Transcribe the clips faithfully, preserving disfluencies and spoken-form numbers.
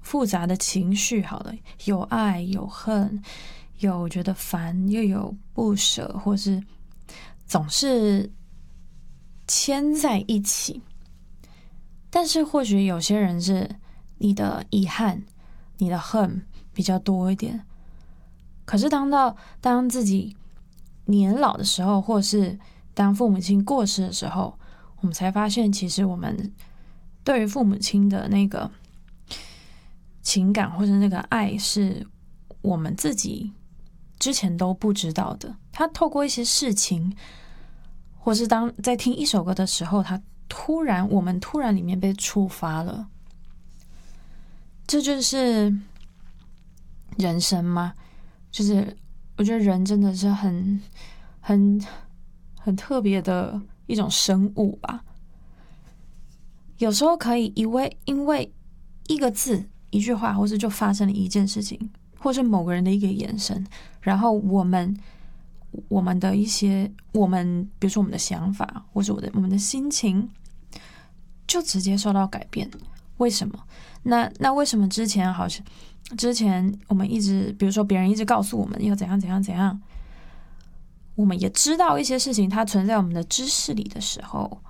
复杂的情绪好了，有爱有恨，有觉得烦又有不舍，或是总是牵在一起。但是或许有些人是你的遗憾你的恨比较多一点，可是当到当自己年老的时候，或是当父母亲过世的时候，我们才发现其实我们对于父母亲的那个情感或者那个爱是我们自己之前都不知道的。他透过一些事情，或是当在听一首歌的时候，他突然我们突然里面被触发了。这就是人生吗？就是我觉得人真的是很很很特别的一种生物吧。有时候可以因为因为一个字一句话，或是就发生了一件事情，或是某个人的一个眼神，然后我们我们的一些我们比如说我们的想法，或是我的我们的心情就直接受到改变。为什么？那那为什么之前好像之前我们一直比如说别人一直告诉我们要怎样怎样怎样，我们也知道一些事情它存在我们的知识里的时候，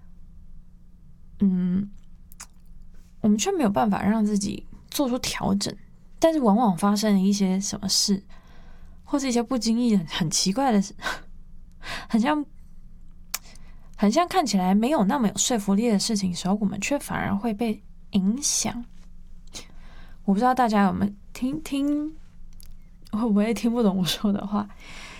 嗯，我们却没有办法让自己做出调整。但是往往发生了一些什么事，或是一些不经意的很奇怪的事，很像很像看起来没有那么有说服力的事情的时候，我们却反而会被影响。我不知道大家有没有听听会不会听不懂我说的话。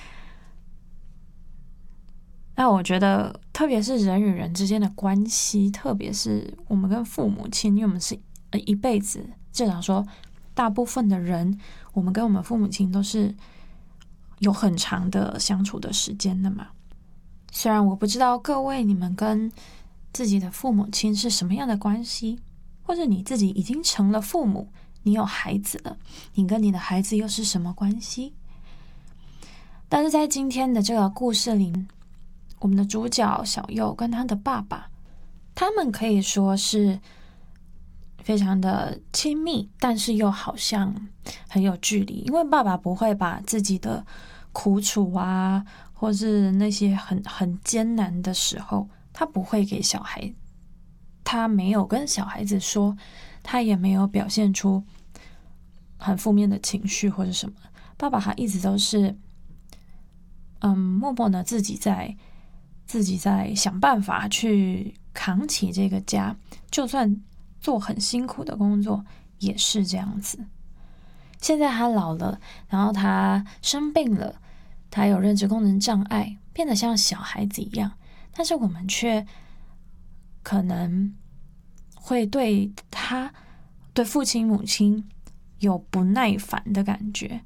那我觉得特别是人与人之间的关系，特别是我们跟父母亲，因为我们是一辈子，至少说大部分的人，我们跟我们父母亲都是有很长的相处的时间的嘛。虽然我不知道各位你们跟自己的父母亲是什么样的关系，或者你自己已经成了父母，你有孩子了，你跟你的孩子又是什么关系？但是在今天的这个故事里，我们的主角小佑跟他的爸爸，他们可以说是非常的亲密，但是又好像很有距离。因为爸爸不会把自己的苦楚啊，或是那些很很艰难的时候，他不会给小孩，他没有跟小孩子说，他也没有表现出很负面的情绪或者什么。爸爸他一直都是嗯，默默的自己在自己在想办法去扛起这个家，就算做很辛苦的工作也是这样子。现在他老了，然后他生病了，他有认知功能障碍，变得像小孩子一样，但是我们却可能会对他对父亲母亲有不耐烦的感觉。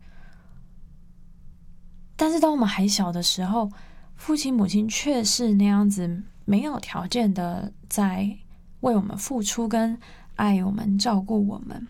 但是当我们还小的时候，父亲母亲却是那样子没有条件的在为我们付出跟爱我们照顾我们。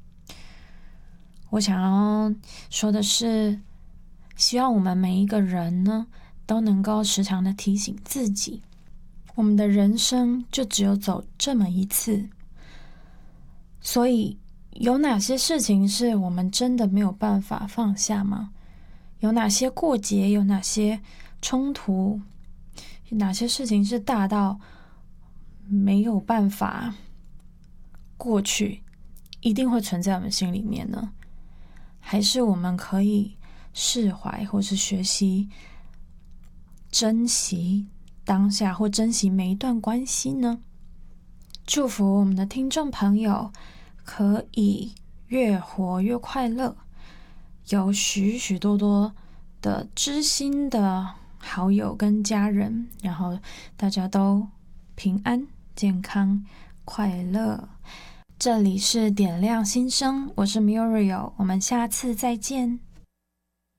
我想要说的是，希望我们每一个人呢都能够时常的提醒自己，我们的人生就只有走这么一次，所以有哪些事情是我们真的没有办法放下吗？有哪些过节，有哪些冲突，有哪些事情是大到没有办法过去，一定会存在我们心里面呢？还是我们可以释怀，或是学习珍惜当下，或珍惜每一段关系呢？祝福我们的听众朋友可以越活越快乐，有许许多多的知心的好友跟家人，然后大家都平安、健康、快乐。这里是点亮心声，我是 Muriel， 我们下次再见。